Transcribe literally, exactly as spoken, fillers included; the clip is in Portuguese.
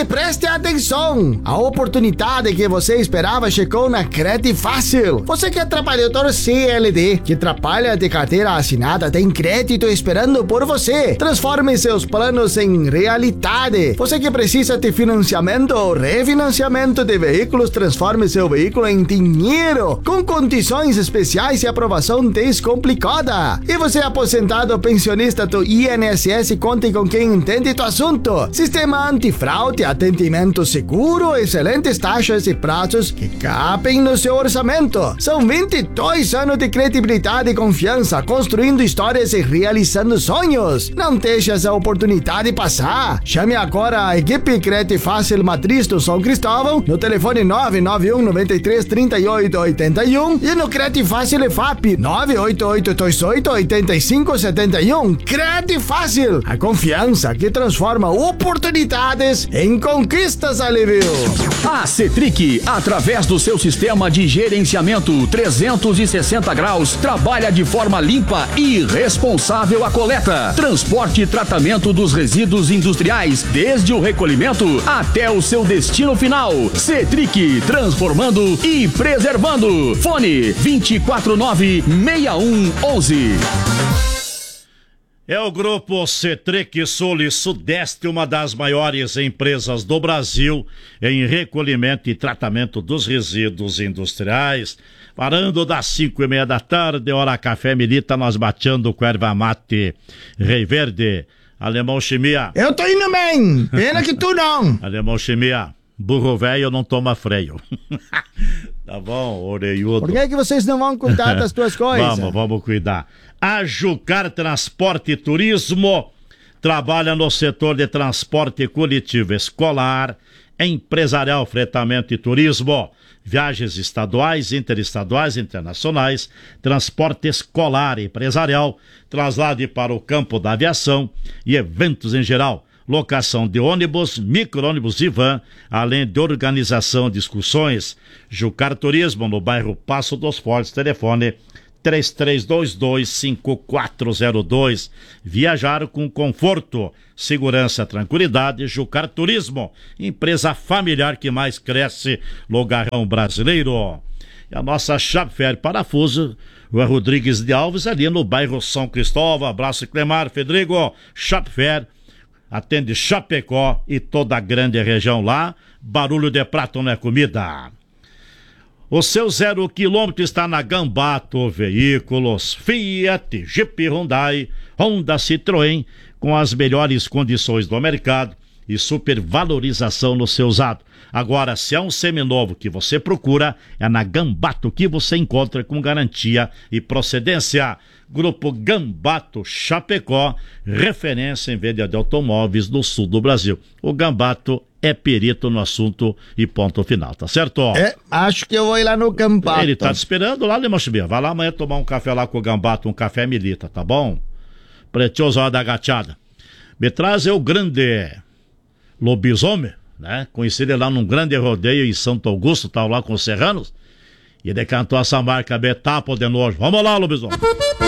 preste atenção! A oportunidade que você esperava chegou na Credit Fácil. Você que é trabalhador C L T, que trabalha de carteira assinada, tem crédito esperando por você. Transforme seus planos em realidade. Você que precisa de financiamento ou refinanciamento de veículos, transforme seu veículo em dinheiro, com condições especiais e aprovação descomplicada. E você aposentado ou pensionista do I N S S, conte com quem entende do assunto. Sistema antifraude, atendimento seguro, excelentes taxas e prazos que cabem no seu orçamento. São vinte e dois anos de credibilidade e confiança, construindo histórias e realizando sonhos. Não deixe essa oportunidade passar. Chame agora a equipe Credit Fácil Matriz do São Cristóvão no telefone nove nove um nove três três oito oito um e no Credit Fácil F A P nove oito oito dois oito oito cinco sete um. Credit Fácil, a confiança que transforma oportunidades em conquistas, Alívio. A Cetric, através do seu sistema de gerenciamento trezentos e sessenta graus, trabalha de forma limpa e responsável a coleta, transporte e tratamento dos resíduos industriais, desde o recolhimento até o seu destino final. Cetric, transformando e preservando. Fone vinte e quatro nove, seis um onze. É o Grupo Cetric Sul e Sudeste, uma das maiores empresas do Brasil em recolhimento e tratamento dos resíduos industriais. Parando das cinco e meia da tarde, hora café milita, nós bateando com erva mate Rei Verde. Alemão Chimia. Eu tô indo bem, pena que tu não. Alemão Chimia, burro velho não toma freio. Tá bom, orelhudo. Por que que vocês não vão cuidar das tuas coisas? Vamos, vamos cuidar. A Jucar Transporte e Turismo trabalha no setor de transporte coletivo escolar, empresarial, fretamento e turismo, viagens estaduais, interestaduais, internacionais, transporte escolar e empresarial, traslade para o campo da aviação e eventos em geral. Locação de ônibus, micro-ônibus e van, além de organização de excursões. Jucar Turismo, no bairro Passo dos Fortes, telefone três três dois dois, cinco quatro zero dois. Viajar com conforto, segurança, tranquilidade. Jucar Turismo, empresa familiar que mais cresce no garrão brasileiro. E a nossa Chapfer Parafuso, o Rodrigues de Alves, ali no bairro São Cristóvão. Abraço, Clemar, Fedrigo. Chapfer atende Chapecó e toda a grande região lá. Barulho de prato não é comida. O seu zero quilômetro está na Gambato Veículos, Fiat, Jeep, Hyundai, Honda, Citroën, com as melhores condições do mercado e supervalorização no seu usado. Agora, se é um seminovo que você procura, é na Gambato que você encontra com garantia e procedência. Grupo Gambato Chapecó, referência em venda de automóveis no sul do Brasil. O Gambato é perito no assunto e ponto final, tá certo? É, acho que eu vou ir lá no Gambato. Ele tá te esperando lá, Lemão Chibia. Vai lá amanhã tomar um café lá com o Gambato, um café milita, tá bom? Pretioso hora da gachada. Me traz é o grande lobisomem, né? Conheci ele lá num grande rodeio em Santo Augusto, tava lá com os serranos. E ele cantou essa marca Betapo de nojo. Vamos lá, lobisomem.